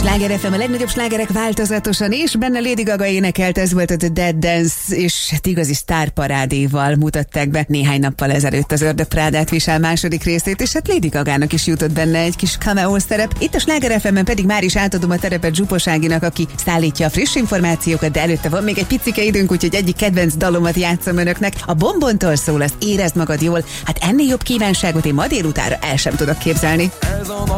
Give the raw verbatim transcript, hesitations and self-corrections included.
Sláger ef em, a legnagyobb slágerek változatosan, és benne Lady Gaga énekelt, ez volt a The Dead Dance, és hát igazi sztárparádéval mutatták be néhány nappal ezelőtt az Ördög Prádát visel második részét, és hát Lady Gagának is jutott benne egy kis cameo szerep. Itt a Sláger ef em-en pedig már is átadom a terepet Zsupo Áginak, aki szállítja a friss információkat, de előtte van még egy picike időnk, úgyhogy egyik kedvenc dalomat játszom önöknek. A Bombontól szól, az Érezd magad jól. Hát ennél jobb kívánságot én ma délutánra el sem tudok képzelni.